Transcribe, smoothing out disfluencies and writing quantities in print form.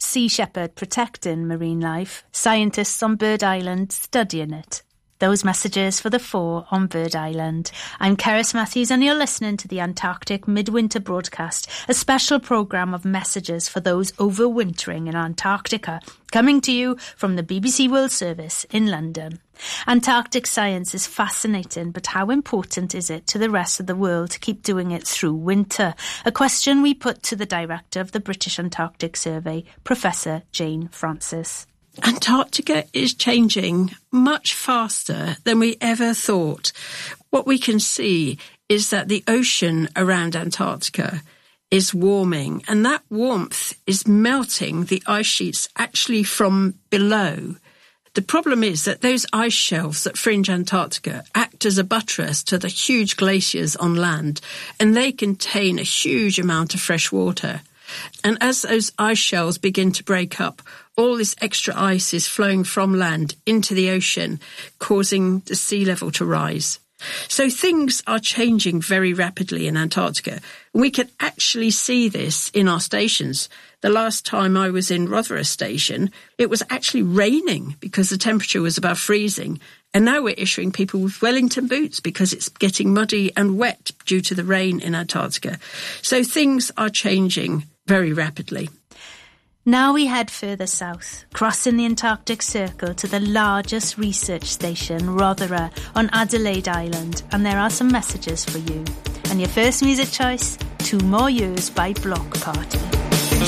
Sea Shepherd protecting marine life, scientists on Bird Island studying it. Those messages for the 4 on Bird Island. I'm Cerys Matthews and you're listening to the Antarctic Midwinter Broadcast, a special programme of messages for those overwintering in Antarctica, coming to you from the BBC World Service in London. Antarctic science is fascinating, but how important is it to the rest of the world to keep doing it through winter? A question we put to the director of the British Antarctic Survey, Professor Jane Francis. Antarctica is changing much faster than we ever thought. What we can see is that the ocean around Antarctica is warming, and that warmth is melting the ice sheets actually from below. The problem is that those ice shelves that fringe Antarctica act as a buttress to the huge glaciers on land, and they contain a huge amount of fresh water. And as those ice shelves begin to break up, all this extra ice is flowing from land into the ocean, causing the sea level to rise. So things are changing very rapidly in Antarctica. We can actually see this in our stations. The last time I was in Rothera Station, it was actually raining because the temperature was above freezing. And now we're issuing people with Wellington boots because it's getting muddy and wet due to the rain in Antarctica. So things are changing very rapidly. Now we head further south, crossing the Antarctic Circle to the largest research station, Rothera, on Adelaide Island, and there are some messages for you. And your first music choice, 2 More Years by Block Party.